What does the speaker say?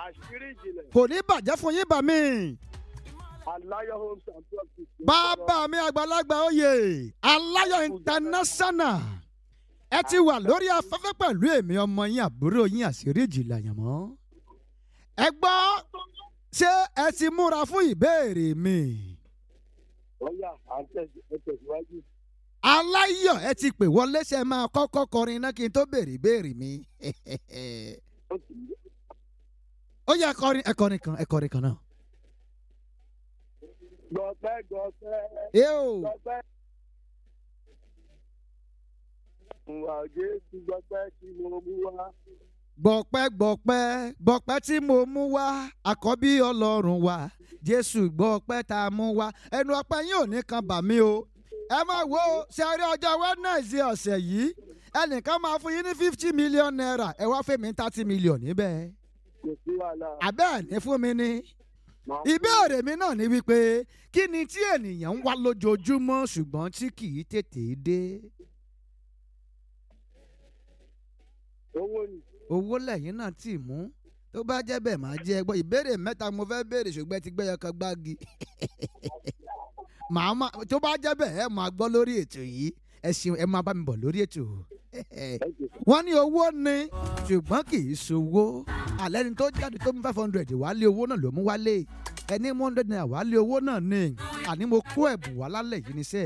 àṣírí ìjìnlẹ̀. kò ní bàjẹ́ fún yín bà mí. Aláyọ̀ homes and properties. bàbá mi àgbàlagbà oyè Aláyọ̀ international ẹ ti wà lórí afẹ́fẹ́ pẹ̀lú èmi ọmọ yín àbúrò yín àṣírí ìjìnlẹ̀ àyànmọ́. ẹ gbọ́ ṣé ẹ ti múra fún ìbéèrè mi. Ọ̀yá àtẹ̀síwájú. Aláyọ̀ ẹ ti pè wọlé ṣe máa kọ́kọ́ kọrin náà kí n tó béèrè ìbéèrè mi. ó yẹ ẹ kọrin kan náà. Gbọ̀pẹ́. Gbọ̀pẹ́. Ìwà Jésù gbọ̀pẹ́ tí mo mú wá. Gbọ̀pẹ́ tí mo mú wá àkọ́bí Ọlọ́run wa Jésù gbọ̀pẹ́ tá a mú wá ẹnu ọpẹ́ yín ò ní kan bà mí o. ẹ máa wo ṣẹ́rí ọjọ́ Wednesday ọ̀sẹ̀ yìí ẹnìkan máa fún yín ní 50 million naira ẹ wá fẹ́ mi 30 million níbẹ̀. Kò sí wàhálà. àbẹ́ẹ̀ ní fún mi ní. ìbéèrè mi náà ni wípé kí ni tí ènìyàn ń wá lójoojúmọ́ ṣùgbọ́n tí kì í tètè dé. Owó ni. owó lẹ́yìn náà tì mú tó bá jẹ́ bẹ́ẹ̀ máa jẹ́ ẹgbọ́n ìbéèrè mẹ́ta mo fẹ́ béèrè ṣùgbọ́n ti gbẹ́yọ kan gbági. tó bá jẹ́ bẹ́ẹ̀ ẹ máa gbọ́ lórí ètò yìí ẹ ṣeun ẹ máa bá mi bọ̀ lórí ètò. wọ́n ní owó ni ṣùgbọ́n kì í ṣòwò àlẹ́ ni tó jáde tó mú 500 wálé owó náà ló mú wálé ẹni 100 naira wálé owó náà ni àní mo kó ẹ̀bùn wá lálẹ́ yìí ní sẹ́ẹ̀.